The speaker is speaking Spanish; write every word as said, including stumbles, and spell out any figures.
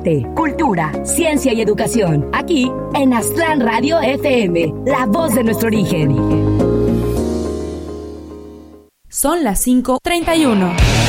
arte, cultura, ciencia y educación. Aquí en Aztlán Radio F M, la voz de nuestro origen. Son las cinco treinta y uno.